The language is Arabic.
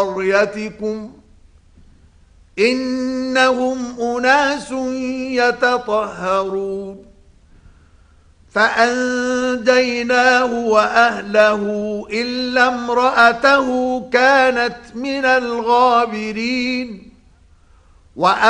قريتكم إنهم أناس يتطهرون فأنجيناه وأهله إلا امرأته كانت من الغابرين